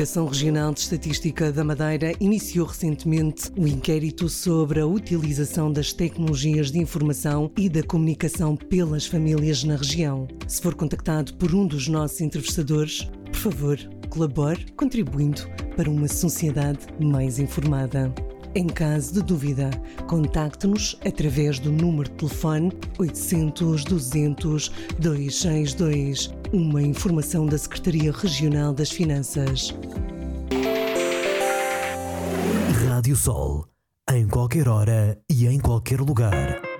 Direção Regional de Estatística da Madeira iniciou recentemente um inquérito sobre a utilização das tecnologias de informação e da comunicação pelas famílias na região. Se for contactado por um dos nossos entrevistadores, por favor, colabore contribuindo para uma sociedade mais informada. Em caso de dúvida, contacte-nos através do número de telefone 800 200 262, uma informação da Secretaria Regional das Finanças. Rádio Sol, em qualquer hora e em qualquer lugar.